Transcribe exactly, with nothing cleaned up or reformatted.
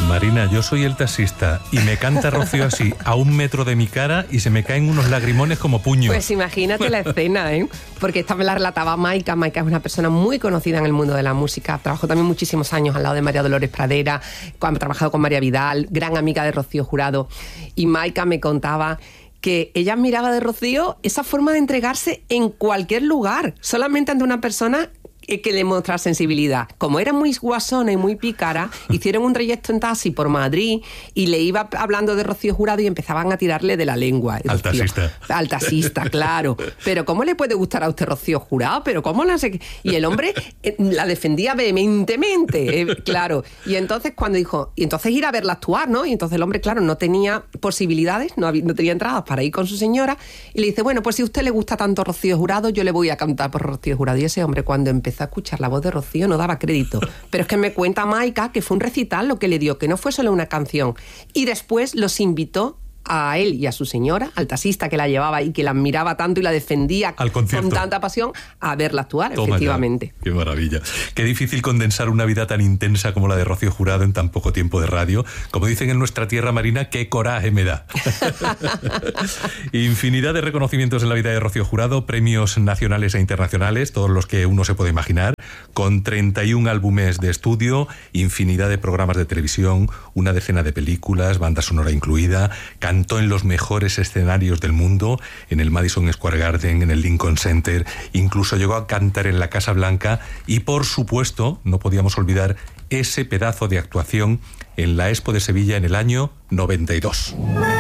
Marina, yo soy el taxista y me canta Rocío así, a un metro de mi cara, y se me caen unos lagrimones como puños. Pues imagínate la escena, ¿eh? Porque esta me la relataba Maika. Maika es una persona muy conocida en el mundo de la música. Trabajó también muchísimos años al lado de María Dolores Pradera, ha trabajado con María Vidal, gran amiga de Rocío Jurado. Y Maika me contaba que ella miraba de Rocío esa forma de entregarse en cualquier lugar, solamente ante una persona que le mostrara sensibilidad. Como era muy guasona y muy pícara, hicieron un trayecto en taxi por Madrid y le iba hablando de Rocío Jurado y empezaban a tirarle de la lengua. Al taxista. Al taxista, claro. Pero ¿cómo le puede gustar a usted Rocío Jurado? Pero ¿cómo no sé qué? Y el hombre eh, la defendía vehementemente, eh, claro. Y entonces cuando dijo, y entonces ir a verla actuar, ¿no? Y entonces el hombre, claro, no tenía posibilidades, no, había, no tenía entradas para ir con su señora, y le dice, bueno, pues si a usted le gusta tanto Rocío Jurado, yo le voy a cantar por Rocío Jurado. Y ese hombre, cuando empezó a escuchar la voz de Rocío, no daba crédito. Pero es que me cuenta Maika que fue un recital lo que le dio, que no fue solo una canción. Y después los invitó a él y a su señora, al taxista que la llevaba y que la admiraba tanto y la defendía con tanta pasión, a verla actuar. Toma efectivamente. Ya. Qué maravilla. Qué difícil condensar una vida tan intensa como la de Rocío Jurado en tan poco tiempo de radio. Como dicen en nuestra tierra, Marina, qué coraje me da. Infinidad de reconocimientos en la vida de Rocío Jurado, premios nacionales e internacionales, todos los que uno se puede imaginar, con treinta y un álbumes de estudio, infinidad de programas de televisión, una decena de películas, banda sonora incluida. Cantó en los mejores escenarios del mundo, en el Madison Square Garden, en el Lincoln Center, incluso llegó a cantar en la Casa Blanca y, por supuesto, no podíamos olvidar ese pedazo de actuación en la Expo de Sevilla en el año noventa y dos.